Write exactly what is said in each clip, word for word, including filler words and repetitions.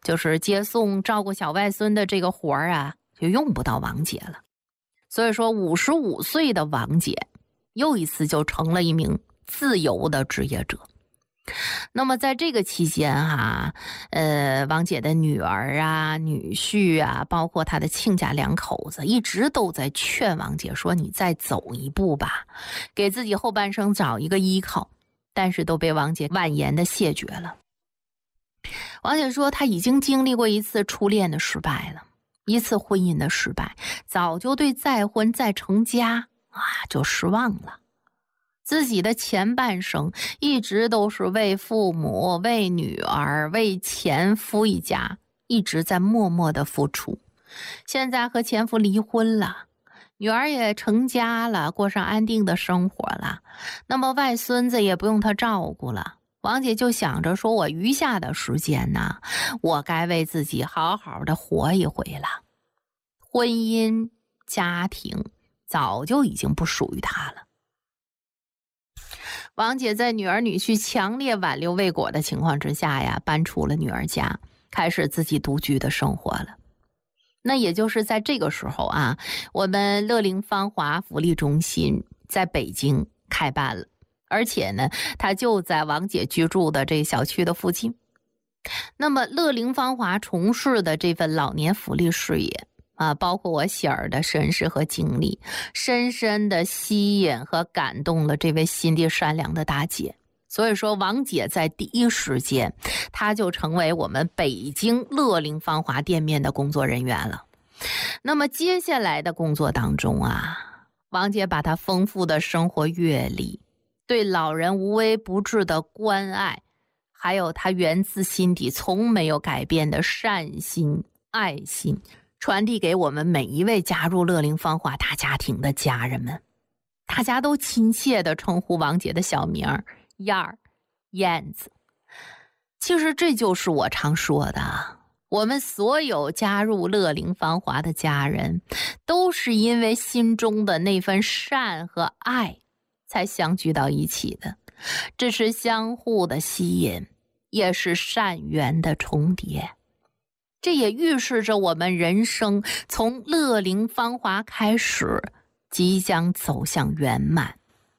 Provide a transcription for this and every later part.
就是接送照顾小外孙的这个活儿啊，就用不到王姐了。所以说五十五岁的王姐又一次就成了一名自由的职业者。那么在这个期间哈，呃，王姐的女儿啊、女婿啊，包括她的亲家两口子，一直都在劝王姐说：“你再走一步吧，给自己后半生找一个依靠。”但是都被王姐婉言的谢绝了。王姐说，她已经经历过一次初恋的失败了，一次婚姻的失败，早就对再婚再成家啊就失望了。自己的前半生一直都是为父母、为女儿、为前夫一家一直在默默的付出。现在和前夫离婚了，女儿也成家了，过上安定的生活了，那么外孙子也不用她照顾了。王姐就想着说，我余下的时间呢，我该为自己好好的活一回了。婚姻、家庭早就已经不属于她了。王姐在女儿女婿强烈挽留未果的情况之下呀，搬出了女儿家，开始自己独居的生活了。那也就是在这个时候啊，我们乐龄芳华福利中心在北京开办了，而且呢，它就在王姐居住的这小区的附近。那么乐龄芳华从事的这份老年福利事业啊，包括我喜儿的身世和经历，深深的吸引和感动了这位心地善良的大姐。所以说王姐在第一时间，她就成为我们北京乐龄芳华店面的工作人员了。那么接下来的工作当中啊，王姐把她丰富的生活阅历，对老人无微不至的关爱，还有她源自心底从没有改变的善心爱心，传递给我们每一位加入乐龄芳华大家庭的家人们。大家都亲切地称呼王姐的小名儿燕儿、燕子。其实这就是我常说的，我们所有加入乐龄芳华的家人，都是因为心中的那份善和爱才相聚到一起的。这是相互的吸引，也是善缘的重叠。这也预示着我们人生从乐龄芳华开始，即将走向圆满。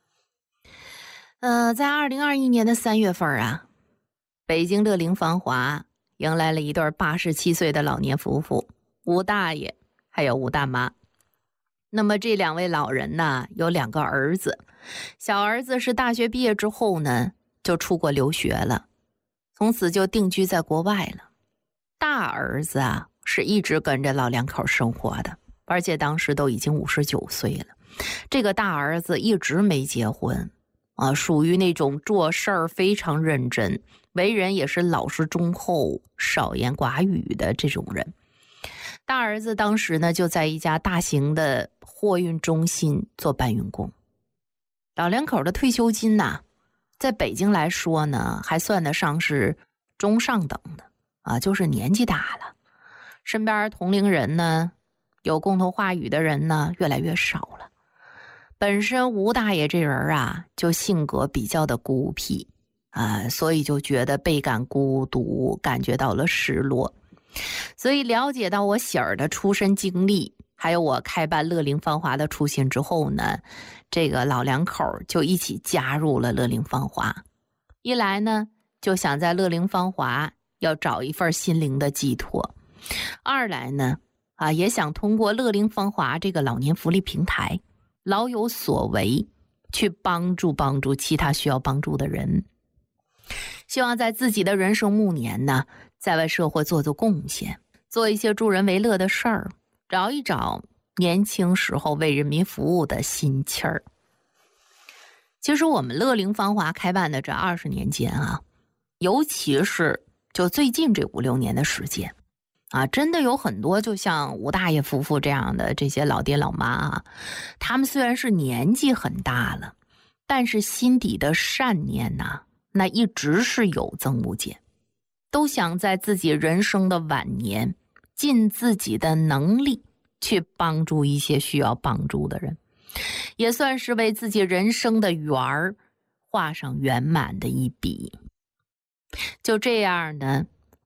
呃，在二零二一年的三月份啊，北京乐龄芳华迎来了一对八十七岁的老年夫妇，吴大爷还有吴大妈。那么这两位老人呢，有两个儿子，小儿子是大学毕业之后呢，就出国留学了，从此就定居在国外了。大儿子啊，是一直跟着老两口生活的，而且当时都已经五十九岁了。这个大儿子一直没结婚啊，属于那种做事儿非常认真，为人也是老实忠厚、少言寡语的这种人。大儿子当时呢，就在一家大型的货运中心做搬运工。老两口的退休金呐、啊，在北京来说呢，还算得上是中上等的啊，就是年纪大了，身边同龄人呢，有共同话语的人呢，越来越少了。本身吴大爷这人啊，就性格比较的孤僻啊，所以就觉得倍感孤独，感觉到了失落。所以了解到我喜儿的出身经历，还有我开办乐龄芳华的初心之后呢，这个老两口就一起加入了乐龄芳华。一来呢，就想在乐龄芳华要找一份心灵的寄托；二来呢，啊，也想通过乐龄芳华这个老年福利平台，老有所为，去帮助帮助其他需要帮助的人。希望在自己的人生暮年呢，再为社会做做贡献，做一些助人为乐的事儿，找一找年轻时候为人民服务的心气儿。其实我们乐龄芳华开办的这二十年间啊，尤其是就最近这五六年的时间啊，真的有很多就像吴大爷夫妇这样的这些老爹老妈啊，他们虽然是年纪很大了，但是心底的善念呐、啊，那一直是有增无减，都想在自己人生的晚年尽自己的能力去帮助一些需要帮助的人，也算是为自己人生的圆儿画上圆满的一笔。就这样呢，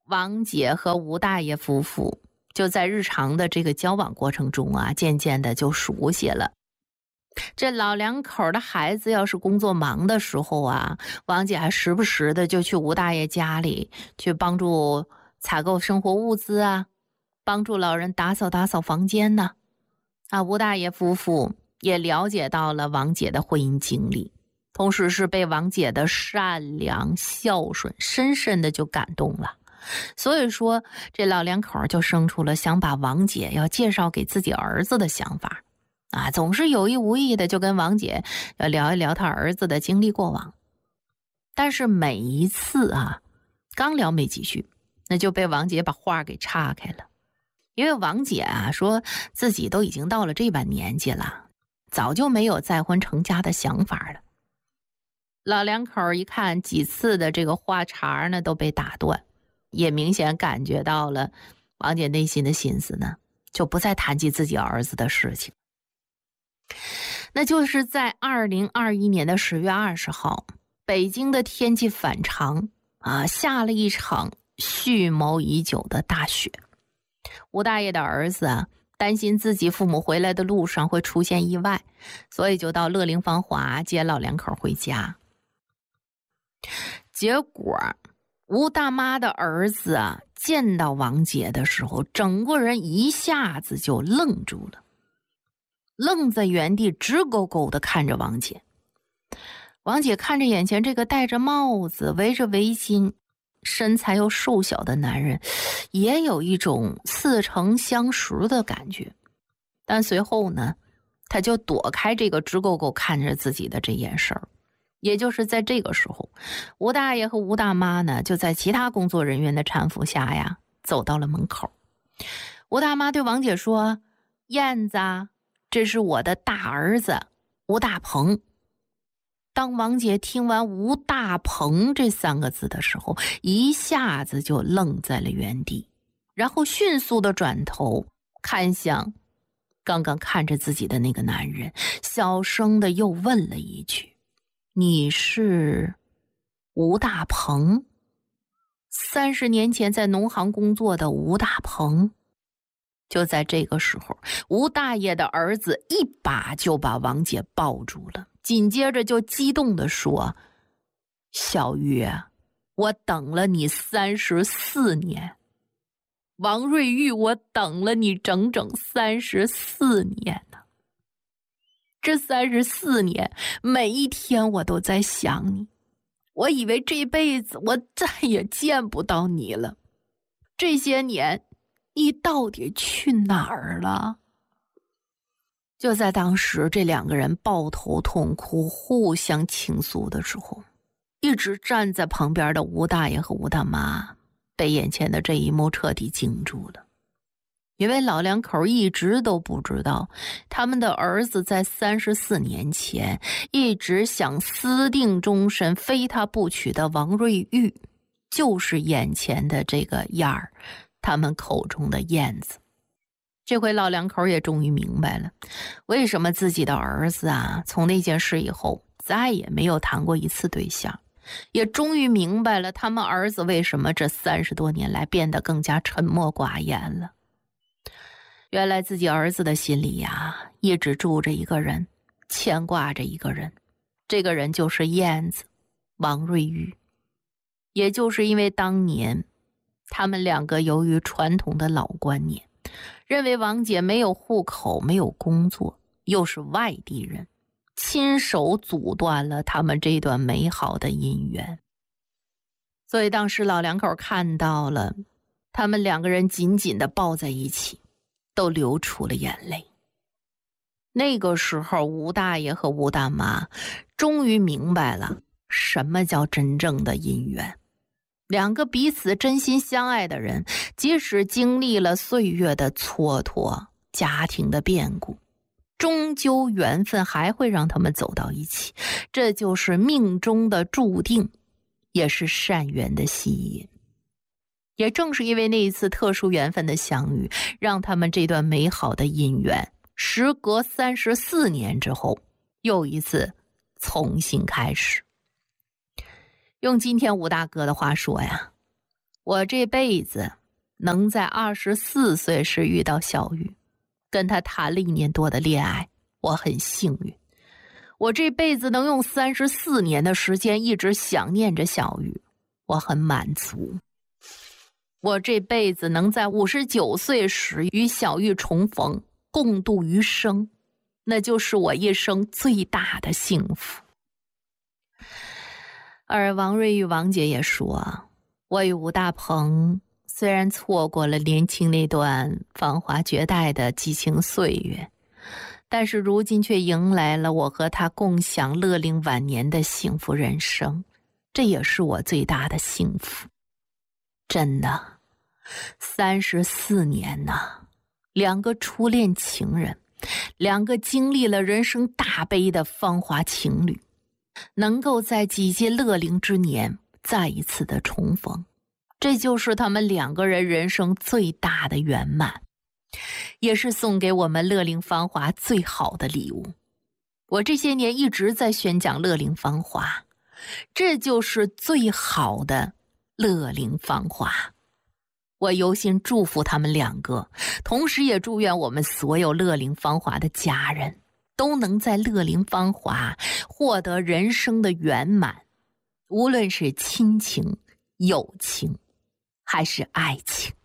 王姐和吴大爷夫妇就在日常的这个交往过程中啊，渐渐的就熟悉了。这老两口的孩子要是工作忙的时候啊，王姐还时不时的就去吴大爷家里去帮助采购生活物资啊，帮助老人打扫打扫房间呢。啊，吴大爷夫妇也了解到了王姐的婚姻经历，同时是被王姐的善良孝顺深深的就感动了。所以说这老两口就生出了想把王姐要介绍给自己儿子的想法啊，总是有意无意的就跟王姐要聊一聊他儿子的经历过往。但是每一次啊，刚聊没几句，那就被王姐把话给岔开了。因为王姐啊说自己都已经到了这般年纪了，早就没有再婚成家的想法了。老两口一看几次的这个话茬呢都被打断，也明显感觉到了王姐内心的心思呢，就不再谈及自己儿子的事情。那就是在二零二一年的十月二十号，北京的天气反常啊，下了一场蓄谋已久的大雪。吴大爷的儿子啊，担心自己父母回来的路上会出现意外，所以就到乐龄芳华接老两口回家。结果吴大妈的儿子啊，见到王姐的时候，整个人一下子就愣住了，愣在原地，直勾勾的看着王姐。王姐看着眼前这个戴着帽子、围着围巾、身材又瘦小的男人，也有一种似曾相识的感觉。但随后呢，他就躲开这个直勾勾看着自己的这眼神儿。也就是在这个时候，吴大爷和吴大妈呢，就在其他工作人员的搀扶下呀，走到了门口。吴大妈对王姐说：“燕子，这是我的大儿子吴大鹏。”当王姐听完吴大鹏这三个字的时候，一下子就愣在了原地，然后迅速的转头看向刚刚看着自己的那个男人，小声的又问了一句：“你是吴大鹏？”三十年前在农行工作的吴大鹏。就在这个时候，吴大爷的儿子一把就把王姐抱住了，紧接着就激动地说：“小玉，我等了你三十四年，王瑞玉，我等了你整整三十四年呢。这三十四年，每一天我都在想你，我以为这辈子我再也见不到你了。这些年，你到底去哪儿了？”就在当时，这两个人抱头痛哭，互相倾诉的时候，一直站在旁边的吴大爷和吴大妈被眼前的这一幕彻底惊住了。因为老两口一直都不知道，他们的儿子在三十四年前一直想私定终身、非他不娶的王瑞玉，就是眼前的这个燕儿，他们口中的燕子。这回老两口也终于明白了，为什么自己的儿子啊，从那件事以后再也没有谈过一次对象，也终于明白了他们儿子为什么这三十多年来变得更加沉默寡言了。原来自己儿子的心里呀，一直住着一个人，牵挂着一个人，这个人就是燕子王瑞玉。也就是因为当年他们两个由于传统的老观念，认为王姐没有户口，没有工作，又是外地人，亲手阻断了他们这段美好的姻缘。所以当时老两口看到了他们两个人紧紧地抱在一起，都流出了眼泪。那个时候，吴大爷和吴大妈终于明白了什么叫真正的姻缘。两个彼此真心相爱的人，即使经历了岁月的蹉跎、家庭的变故，终究缘分还会让他们走到一起。这就是命中的注定，也是善缘的吸引。也正是因为那一次特殊缘分的相遇，让他们这段美好的姻缘，时隔三十四年之后，又一次重新开始。用今天吴大哥的话说呀， 我这辈子能在二十四岁时遇到小玉，跟他谈了一年多的恋爱，我很幸运。我这辈子能用三十四年的时间一直想念着小玉，我很满足。我这辈子能在五十九岁时与小玉重逢，共度余生，那就是我一生最大的幸福。而王瑞玉王姐也说，我与吴大鹏虽然错过了年轻那段芳华绝代的激情岁月，但是如今却迎来了我和他共享乐龄晚年的幸福人生，这也是我最大的幸福。真的，三十四年呐，两个初恋情人，两个经历了人生大悲的芳华情侣，能够在几届乐龄之年再一次的重逢，这就是他们两个人人生最大的圆满，也是送给我们乐龄芳华最好的礼物。我这些年一直在宣讲乐龄芳华，这就是最好的乐龄芳华。我由心祝福他们两个，同时也祝愿我们所有乐龄芳华的家人都能在乐龄芳华获得人生的圆满，无论是亲情、友情还是爱情。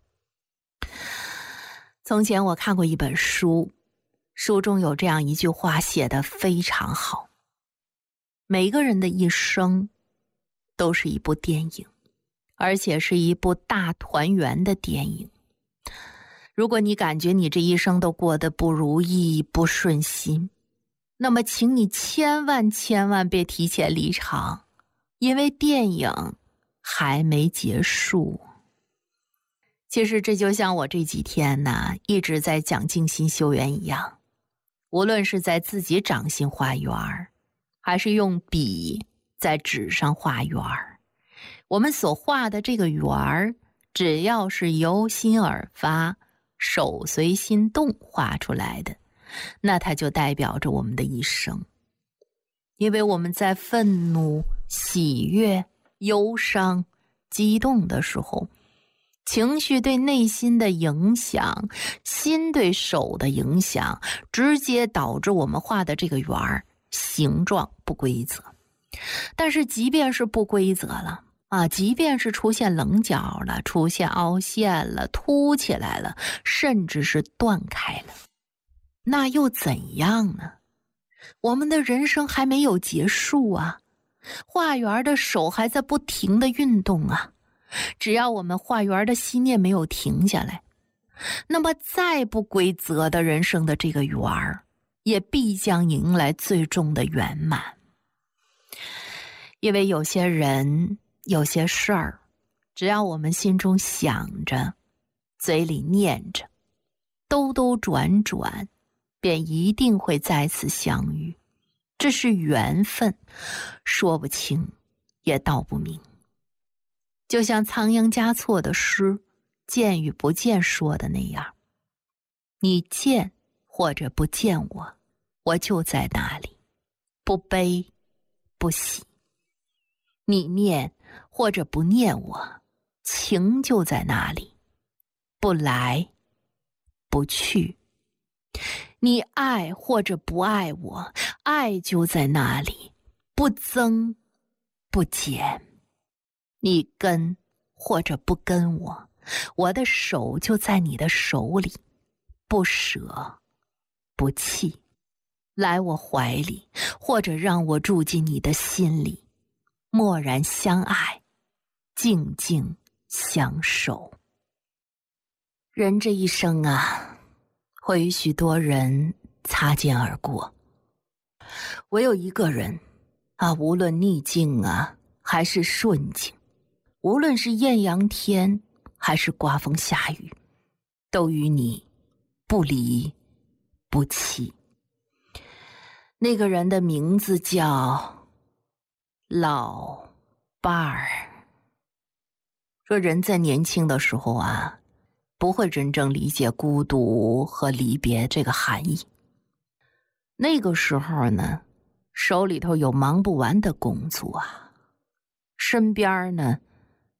从前我看过一本书，书中有这样一句话写得非常好：每个人的一生都是一部电影，而且是一部大团圆的电影。如果你感觉你这一生都过得不如意、不顺心，那么请你千万千万别提前离场，因为电影还没结束。其实这就像我这几天呢一直在讲静心修缘一样，无论是在自己掌心画圆，还是用笔在纸上画圆，我们所画的这个圆，只要是由心而发，手随心动画出来的，那它就代表着我们的一生。因为我们在愤怒、喜悦、忧伤、激动的时候，情绪对内心的影响，心对手的影响，直接导致我们画的这个圆儿形状不规则。但是即便是不规则了啊，即便是出现棱角了，出现凹陷了，凸起来了，甚至是断开了，那又怎样呢？我们的人生还没有结束啊，画圆的手还在不停的运动啊。只要我们画圆的心念没有停下来，那么再不规则的人生的这个圆儿，也必将迎来最终的圆满。因为有些人，有些事儿，只要我们心中想着，嘴里念着，兜兜转转，便一定会再次相遇。这是缘分，说不清，也道不明。就像仓央嘉措的诗见与不见说的那样，你见或者不见我，我就在那里，不悲不喜；你念或者不念我，情就在那里，不来不去；你爱或者不爱我，爱就在那里，不增不减；你跟或者不跟我，我的手就在你的手里，不舍不弃；来我怀里，或者让我住进你的心里，默然相爱，静静相守。人这一生啊，会与许多人擦肩而过，唯有一个人啊，无论逆境啊还是顺境，无论是艳阳天还是刮风下雨，都与你不离不弃。那个人的名字叫老伴儿。说人在年轻的时候啊，不会真正理解孤独和离别这个含义。那个时候呢，手里头有忙不完的工作啊，身边呢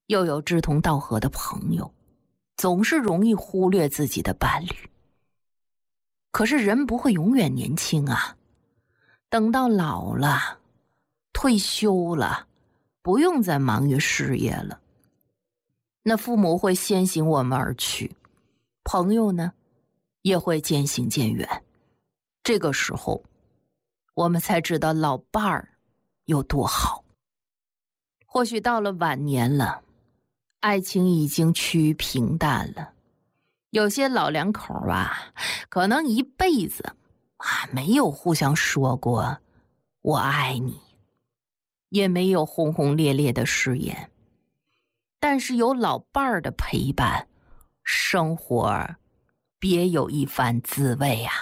又有志同道合的朋友，总是容易忽略自己的伴侣。可是人不会永远年轻啊，等到老了，退休了，不用再忙于事业了，那父母会先行我们而去，朋友呢也会渐行渐远。这个时候我们才知道老伴儿有多好。或许到了晚年了，爱情已经趋于平淡了，有些老两口啊，可能一辈子啊没有互相说过我爱你，也没有轰轰烈烈的誓言，但是有老伴儿的陪伴，生活别有一番滋味啊。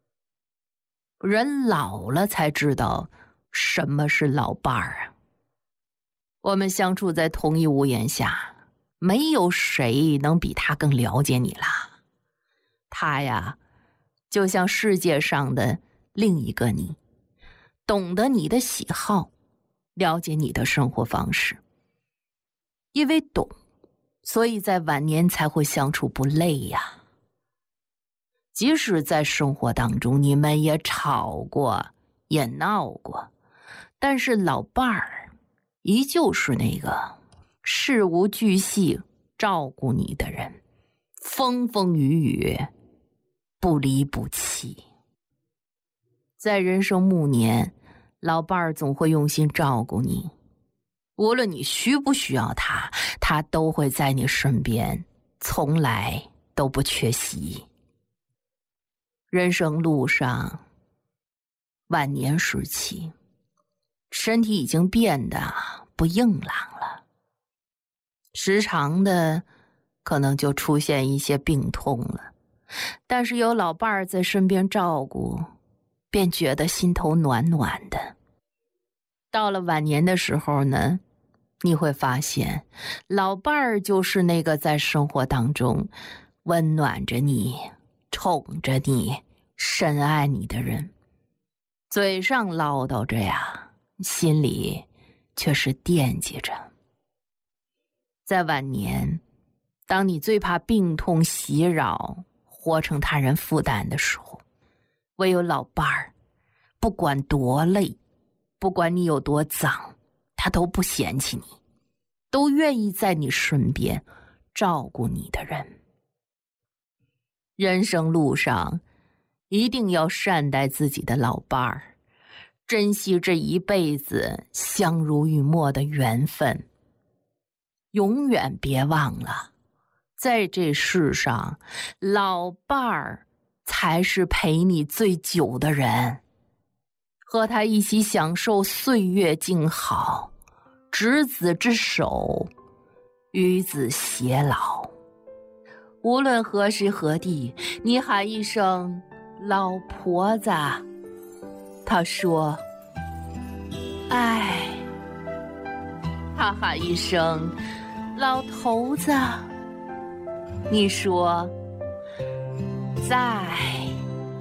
人老了才知道什么是老伴儿啊。我们相处在同一屋檐下，没有谁能比他更了解你啦。他呀，就像世界上的另一个你，懂得你的喜好，了解你的生活方式。因为懂，所以在晚年才会相处不累呀。即使在生活当中你们也吵过，也闹过，但是老伴儿依旧是那个事无巨细照顾你的人，风风雨雨不离不弃。在人生暮年，老伴儿总会用心照顾你，无论你需不需要他，他都会在你身边，从来都不缺席。人生路上，晚年时期，身体已经变得不硬朗了，时常的可能就出现一些病痛了，但是有老伴儿在身边照顾，便觉得心头暖暖的。到了晚年的时候呢，你会发现老伴儿就是那个在生活当中温暖着你，宠着你，深爱你的人。嘴上唠叨着呀，心里却是惦记着。在晚年，当你最怕病痛袭扰，活成他人负担的时候，唯有老伴儿，不管多累，不管你有多脏，他都不嫌弃你，都愿意在你身边照顾你的人。人生路上一定要善待自己的老伴儿，珍惜这一辈子相濡以沫的缘分。永远别忘了，在这世上，老伴儿才是陪你最久的人，和他一起享受岁月静好，执子之手，与子偕老。无论何时何地，你喊一声老婆子，他说爱；他喊一声老头子，你说在。